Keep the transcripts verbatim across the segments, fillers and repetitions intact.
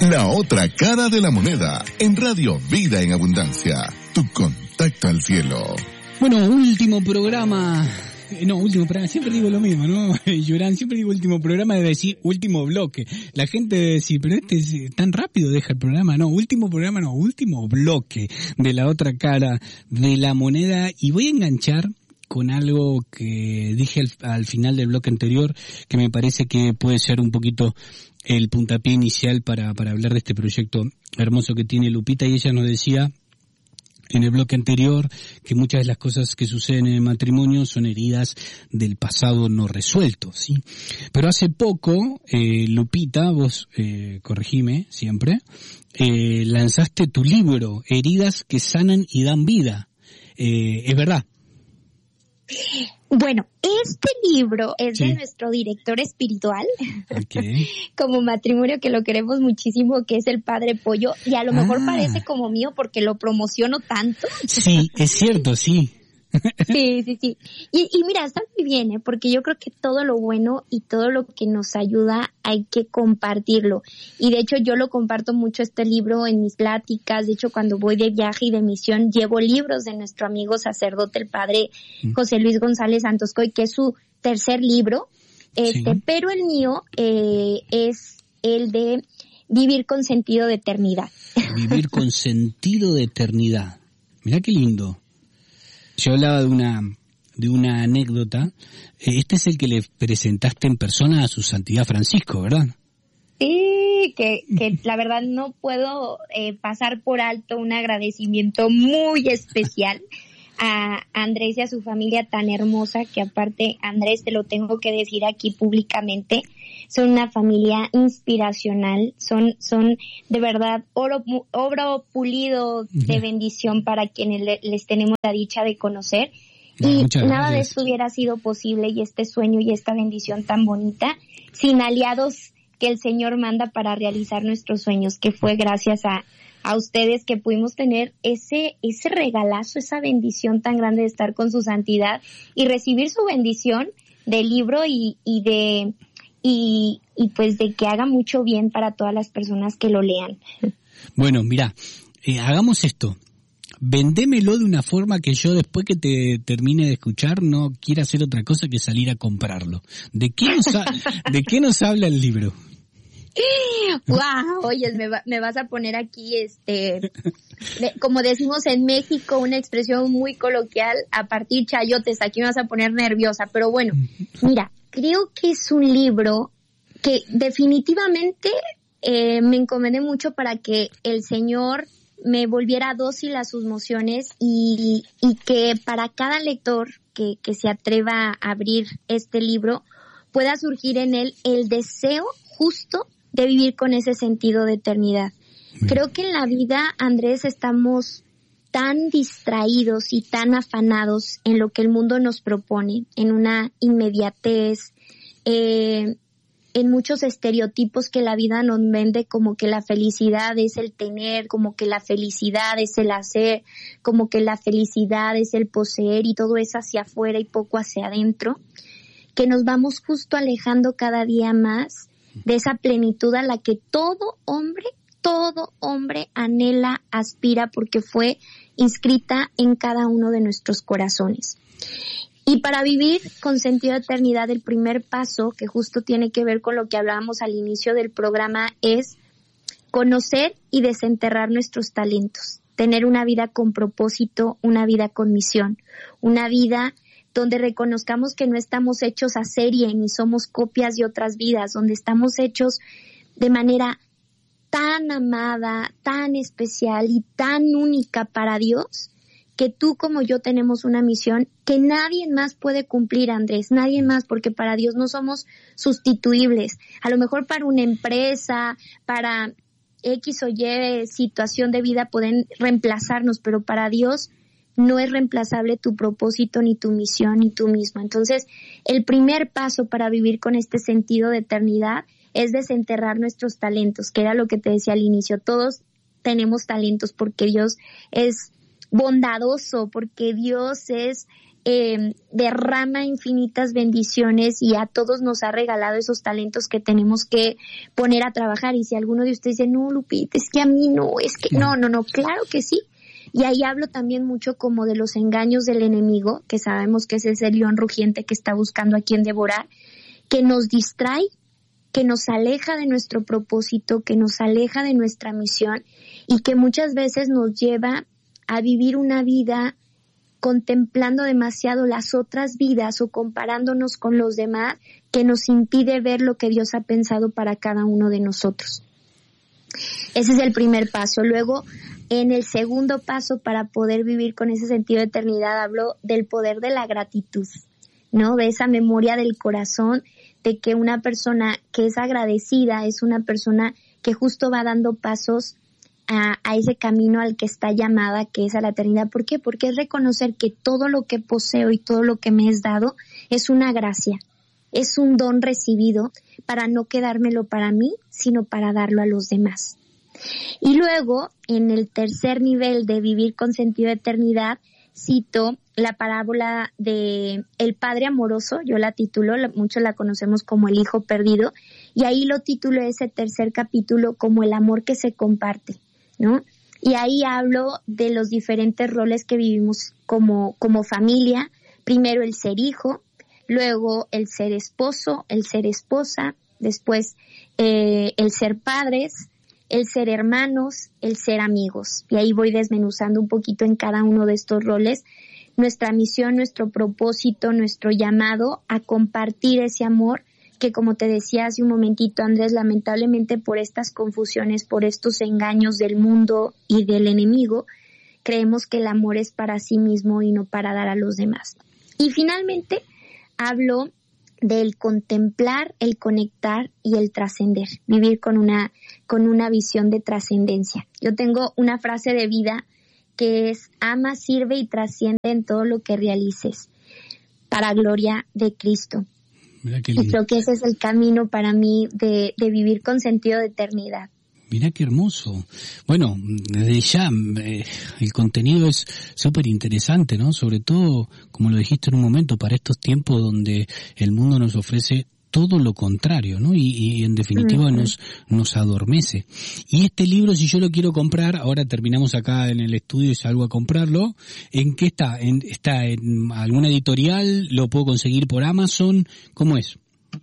La otra cara de la moneda, en Radio Vida en Abundancia, tu contacto al cielo. Bueno, último programa, no, último programa, siempre digo lo mismo, ¿no? Lloran, siempre digo último programa, debe decir último bloque. La gente debe decir, pero este es tan rápido deja el programa, no, último programa, no, último bloque de La Otra Cara de la Moneda. Y voy a enganchar con algo que dije al, al final del bloque anterior, que me parece que puede ser un poquito el puntapié inicial para, para hablar de este proyecto hermoso que tiene Lupita. Y ella nos decía en el bloque anterior que muchas de las cosas que suceden en el matrimonio son heridas del pasado no resuelto, ¿sí? Pero hace poco, eh, Lupita, vos, eh, corregime siempre, eh, lanzaste tu libro, Heridas que sanan y dan vida. Eh, ¿Es verdad? Bueno, este libro es sí. de nuestro director espiritual, okay. como matrimonio que lo queremos muchísimo, que es el Padre Pollo, y a lo mejor ah. parece como mío porque lo promociono tanto. Sí, es cierto, sí. Sí, sí, sí. Y, y mira, está muy bien, ¿eh? Porque yo creo que todo lo bueno y todo lo que nos ayuda hay que compartirlo. Y de hecho yo lo comparto mucho este libro en mis pláticas. De hecho, cuando voy de viaje y de misión, llevo libros de nuestro amigo sacerdote, el padre José Luis González Santoscoy, que es su tercer libro. Este, sí. Pero el mío eh, es el de Vivir con sentido de eternidad. Vivir con sentido de eternidad. Mirá qué lindo. Yo hablaba de una de una anécdota. Este es el que le presentaste en persona a su santidad Francisco, ¿verdad? Sí, que, que la verdad no puedo eh, pasar por alto un agradecimiento muy especial a Andrés y a su familia tan hermosa, que aparte, Andrés, te lo tengo que decir aquí públicamente, son una familia inspiracional, son son de verdad oro, oro pulido de bendición para quienes le, les tenemos la dicha de conocer. Y Muchas nada gracias. de esto hubiera sido posible, y este sueño y esta bendición tan bonita, sin aliados que el Señor manda para realizar nuestros sueños, que fue gracias a a ustedes que pudimos tener ese ese regalazo, esa bendición tan grande de estar con su santidad y recibir su bendición del libro y, y de y, y pues de que haga mucho bien para todas las personas que lo lean. Bueno, mira, eh, hagamos esto. Vendémelo de una forma que yo después que te termine de escuchar no quiera hacer otra cosa que salir a comprarlo. ¿De qué nos, ha, ¿de qué nos habla el libro? Wow, oye, me, va, me vas a poner aquí, este, de, como decimos en México, una expresión muy coloquial, a partir chayotes, aquí me vas a poner nerviosa, pero bueno, mira, creo que es un libro que definitivamente eh, me encomendé mucho para que el Señor me volviera dócil a sus mociones y, y que para cada lector que, que se atreva a abrir este libro pueda surgir en él el deseo justo de vivir con ese sentido de eternidad. Creo que en la vida, Andrés, estamos tan distraídos y tan afanados en lo que el mundo nos propone, en una inmediatez, eh, en muchos estereotipos que la vida nos vende, como que la felicidad es el tener, como que la felicidad es el hacer, como que la felicidad es el poseer, y todo es hacia afuera y poco hacia adentro, que nos vamos justo alejando cada día más de esa plenitud a la que todo hombre, todo hombre anhela, aspira, porque fue inscrita en cada uno de nuestros corazones. Y para vivir con sentido de eternidad, el primer paso, que justo tiene que ver con lo que hablábamos al inicio del programa, es conocer y desenterrar nuestros talentos, tener una vida con propósito, una vida con misión, una vida donde reconozcamos que no estamos hechos a serie ni somos copias de otras vidas, donde estamos hechos de manera tan amada, tan especial y tan única para Dios, que tú como yo tenemos una misión que nadie más puede cumplir, Andrés, nadie más, porque para Dios no somos sustituibles. A lo mejor para una empresa, para X o Y situación de vida pueden reemplazarnos, pero para Dios no es reemplazable tu propósito, ni tu misión, ni tú mismo. Entonces, el primer paso para vivir con este sentido de eternidad es desenterrar nuestros talentos, que era lo que te decía al inicio. Todos tenemos talentos porque Dios es bondadoso, porque Dios es eh, derrama infinitas bendiciones y a todos nos ha regalado esos talentos que tenemos que poner a trabajar. Y si alguno de ustedes dice, no, Lupita, es que a mí no, es que no, no, no, claro que sí. Y ahí hablo también mucho como de los engaños del enemigo, que sabemos que es ese león rugiente que está buscando a quien devorar, que nos distrae, que nos aleja de nuestro propósito, que nos aleja de nuestra misión y que muchas veces nos lleva a vivir una vida contemplando demasiado las otras vidas o comparándonos con los demás, que nos impide ver lo que Dios ha pensado para cada uno de nosotros. Ese es el primer paso. Luego, en el segundo paso, para poder vivir con ese sentido de eternidad, hablo del poder de la gratitud, ¿no? De esa memoria del corazón, de que una persona que es agradecida es una persona que justo va dando pasos a, a ese camino al que está llamada, que es a la eternidad. ¿Por qué? Porque es reconocer que todo lo que poseo y todo lo que me es dado es una gracia, es un don recibido para no quedármelo para mí, sino para darlo a los demás. Y luego, en el tercer nivel de vivir con sentido de eternidad, cito la parábola de el padre amoroso, yo la titulo, muchos la conocemos como el hijo perdido, y ahí lo titulo ese tercer capítulo como el amor que se comparte, ¿no? Y ahí hablo de los diferentes roles que vivimos como, como familia, primero el ser hijo, luego el ser esposo, el ser esposa, después eh, el ser padres, el ser hermanos, el ser amigos. Y ahí voy desmenuzando un poquito en cada uno de estos roles nuestra misión, nuestro propósito, nuestro llamado a compartir ese amor que, como te decía hace un momentito, Andrés, lamentablemente por estas confusiones, por estos engaños del mundo y del enemigo, creemos que el amor es para sí mismo y no para dar a los demás. Y finalmente hablo del contemplar, el conectar y el trascender, vivir con una, con una visión de trascendencia. Yo tengo una frase de vida que es: ama, sirve y trasciende en todo lo que realices, para gloria de Cristo. Mira qué y lindo. creo que ese es el camino para mí de, de vivir con sentido de eternidad. Mirá qué hermoso. Bueno, desde ya eh, el contenido es súper interesante, ¿no? Sobre todo, como lo dijiste en un momento, para estos tiempos donde el mundo nos ofrece todo lo contrario, ¿no? Y, y en definitiva uh-huh. nos nos adormece. Y este libro, si yo lo quiero comprar, ahora terminamos acá en el estudio y salgo a comprarlo, ¿en qué está? ¿En, ¿Está en alguna editorial? ¿Lo puedo conseguir por Amazon? ¿Cómo es?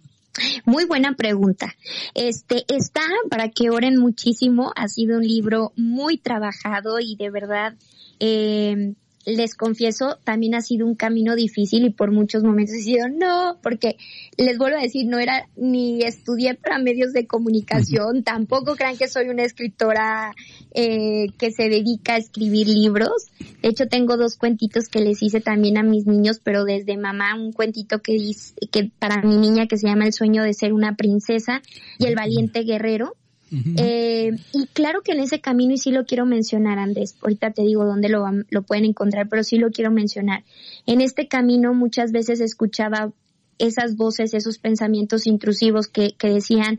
Muy buena pregunta. Este está para que oren muchísimo. Ha sido un libro muy trabajado y de verdad eh, les confieso, también ha sido un camino difícil y por muchos momentos he sido no, porque les vuelvo a decir, no era ni estudié para medios de comunicación, uh-huh. tampoco crean que soy una escritora eh, que se dedica a escribir libros. De hecho, tengo dos cuentitos que les hice también a mis niños, pero desde mamá, un cuentito que hice, que para mi niña que se llama El sueño de ser una princesa y El valiente guerrero. Uh-huh. Eh, y claro que en ese camino, y sí lo quiero mencionar, Andrés, ahorita te digo dónde lo, lo pueden encontrar, pero sí lo quiero mencionar. En este camino muchas veces escuchaba esas voces, esos pensamientos intrusivos que, que decían,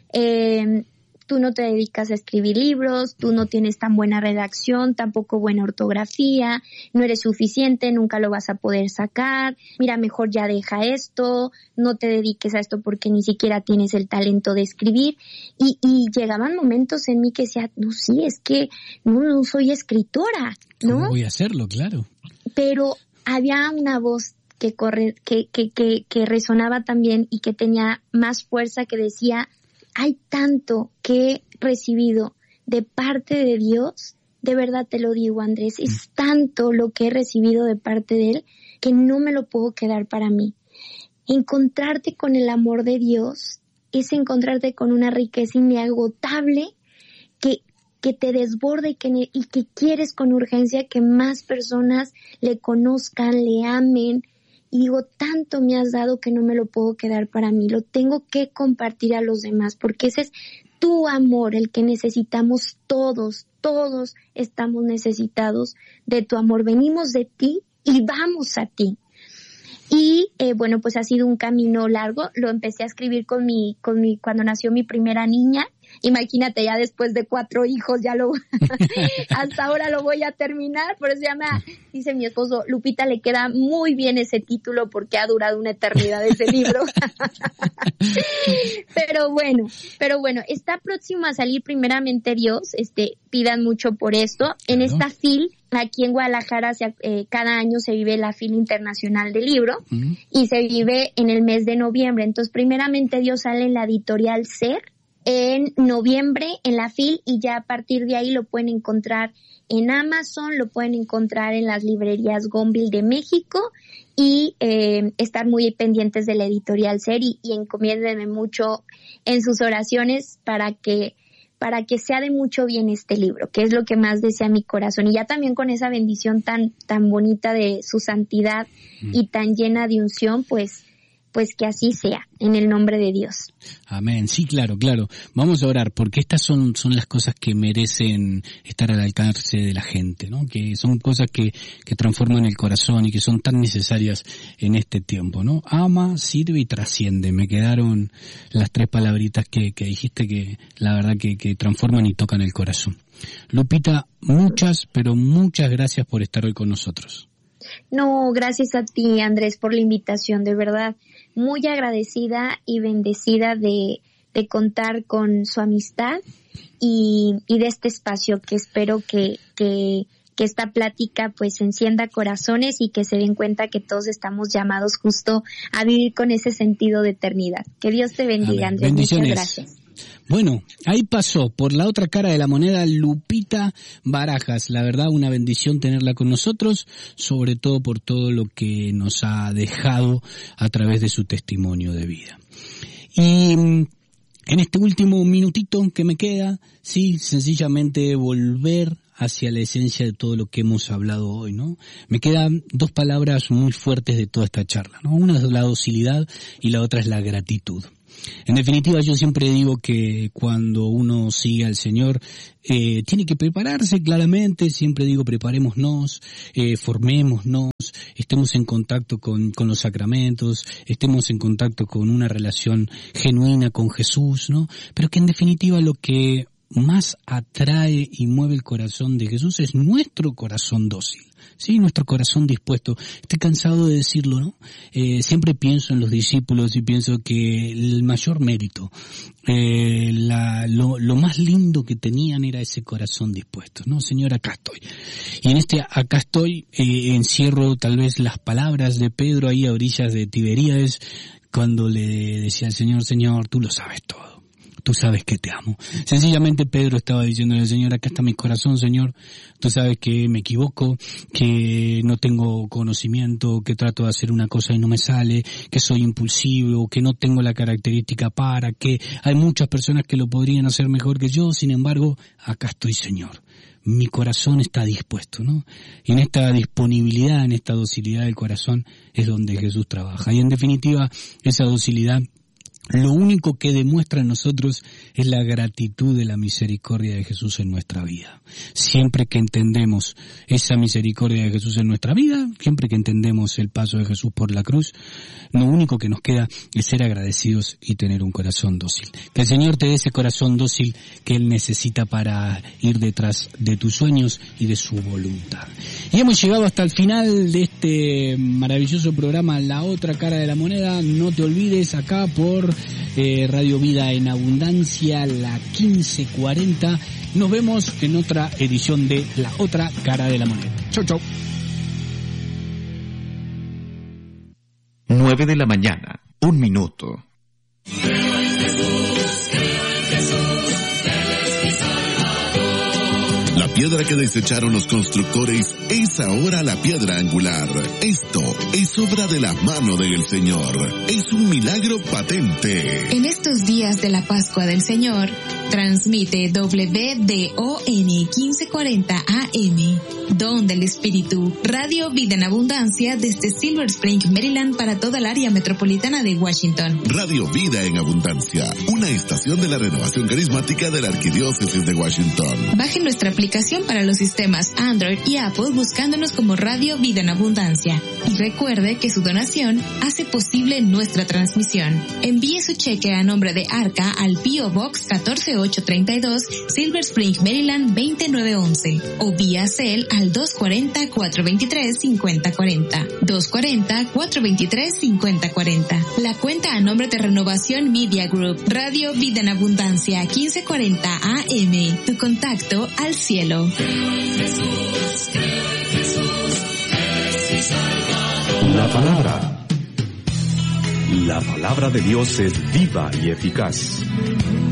eh, tú no te dedicas a escribir libros, tú no tienes tan buena redacción, tampoco buena ortografía, no eres suficiente, nunca lo vas a poder sacar, mira, mejor ya deja esto, no te dediques a esto porque ni siquiera tienes el talento de escribir. Y, y llegaban momentos en mí que decía, no, sí, es que no, no soy escritora, ¿no? ¿Cómo voy a hacerlo? Claro. Pero había una voz que corre, que, que, que, que resonaba también y que tenía más fuerza, que decía, hay tanto que he recibido de parte de Dios, de verdad te lo digo, Andrés, es tanto lo que he recibido de parte de Él que no me lo puedo quedar para mí. Encontrarte con el amor de Dios es encontrarte con una riqueza inagotable que, que te desborde y que, y que quieres con urgencia que más personas le conozcan, le amen. Y digo, tanto me has dado que no me lo puedo quedar para mí, lo tengo que compartir a los demás, porque ese es tu amor, el que necesitamos todos, todos estamos necesitados de tu amor, venimos de ti y vamos a ti. Y eh, bueno, pues ha sido un camino largo, lo empecé a escribir con mi, con mi, cuando nació mi primera niña, imagínate, ya después de cuatro hijos, ya lo, hasta ahora lo voy a terminar, por eso ya me, dice mi esposo, Lupita, le queda muy bien ese título porque ha durado una eternidad ese libro. Pero bueno, pero bueno, está próximo a salir primeramente Dios, este, pidan mucho por esto. En esta F I L, aquí en Guadalajara, se, eh, cada año se vive la F I L Internacional del Libro, uh-huh. y se vive en el mes de noviembre. Entonces, primeramente Dios sale en la editorial SER en noviembre en la F I L, y ya a partir de ahí lo pueden encontrar en Amazon, lo pueden encontrar en las librerías Gonville de México, y eh, estar muy pendientes de la editorial SER, y, y encomiéndenme mucho en sus oraciones para que para que sea de mucho bien este libro, que es lo que más desea mi corazón. Y ya también con esa bendición tan tan bonita de su santidad, mm. y tan llena de unción, pues pues que así sea, en el nombre de Dios. Amén. Sí, claro, claro. Vamos a orar, porque estas son son las cosas que merecen estar al alcance de la gente, ¿no? Que son cosas que que transforman el corazón y que son tan necesarias en este tiempo, ¿no? Ama, sirve y trasciende. Me quedaron las tres palabritas que que dijiste, que la verdad que que transforman y tocan el corazón. Lupita, muchas, pero muchas gracias por estar hoy con nosotros. No, gracias a ti, Andrés, por la invitación, de verdad. Muy agradecida y bendecida de, de contar con su amistad y, y de este espacio, que espero que, que, que esta plática pues encienda corazones y que se den cuenta que todos estamos llamados justo a vivir con ese sentido de eternidad. Que Dios te bendiga, Andrés. Muchas gracias. Bueno, ahí pasó por la otra cara de la moneda Lupita Barajas. La verdad, una bendición tenerla con nosotros, sobre todo por todo lo que nos ha dejado a través de su testimonio de vida. Y en este último minutito que me queda, sí, sencillamente volver hacia la esencia de todo lo que hemos hablado hoy, ¿no? Me quedan dos palabras muy fuertes de toda esta charla, ¿no? Una es la docilidad y la otra es la gratitud. En definitiva, yo siempre digo que cuando uno sigue al Señor, eh, tiene que prepararse claramente. Siempre digo, preparémonos, eh, formémonos, estemos en contacto con, con los sacramentos, estemos en contacto con una relación genuina con Jesús, ¿no? Pero que en definitiva lo que más atrae y mueve el corazón de Jesús es nuestro corazón dócil. Sí, nuestro corazón dispuesto. Estoy cansado de decirlo, ¿no? Eh, siempre pienso en los discípulos y pienso que el mayor mérito, eh, la, lo, lo más lindo que tenían era ese corazón dispuesto, ¿no? Señor, acá estoy. Y en este acá estoy, eh, encierro tal vez las palabras de Pedro ahí a orillas de Tiberíades, cuando le decía al Señor, Señor, tú lo sabes todo. Tú sabes que te amo. Sencillamente Pedro estaba diciéndole al Señor, acá está mi corazón, Señor. Tú sabes que me equivoco, que no tengo conocimiento, que trato de hacer una cosa y no me sale, que soy impulsivo, que no tengo la característica para, que hay muchas personas que lo podrían hacer mejor que yo. Sin embargo, acá estoy, Señor. Mi corazón está dispuesto, ¿no? Y en esta disponibilidad, en esta docilidad del corazón es donde Jesús trabaja. Y en definitiva, esa docilidad, lo único que demuestra en nosotros es la gratitud de la misericordia de Jesús en nuestra vida. Siempre que entendemos esa misericordia de Jesús en nuestra vida, siempre que entendemos el paso de Jesús por la cruz, lo único que nos queda es ser agradecidos y tener un corazón dócil. Que el Señor te dé ese corazón dócil que Él necesita para ir detrás de tus sueños y de su voluntad. Y hemos llegado hasta el final de este maravilloso programa, La Otra Cara de la Moneda. No te olvides, acá por Eh, Radio Vida en Abundancia, la quince cuarenta. Nos vemos en otra edición de La Otra Cara de la Moneda. Chau, chau. nueve de la mañana, un minuto. La piedra que desecharon los constructores es ahora la piedra angular. Esto es obra de la mano del Señor. Es un milagro patente. En estos días de la Pascua del Señor, transmite W D O N quince cuarenta A M, Don del Espíritu, Radio Vida en Abundancia desde Silver Spring, Maryland, para toda el área metropolitana de Washington. Radio Vida en Abundancia, una estación de la renovación carismática de la Arquidiócesis de Washington. Baje nuestra aplicación para los sistemas Android y Apple buscándonos como Radio Vida en Abundancia. Y recuerde que su donación hace posible nuestra transmisión. Envíe su cheque a nombre de Arca al P O Box catorce ocho tres dos, Silver Spring, Maryland veinte nueve once o vía Cel al dos cuatro cero, cuatro dos tres, cinco cero cuatro cero, dos cuatro cero, cuatro dos tres, cinco cero cuatro cero. La cuenta a nombre de Renovación Media Group, Radio Vida en Abundancia quince cuarenta A M, tu contacto al cielo. La palabra. La palabra de Dios es viva y eficaz.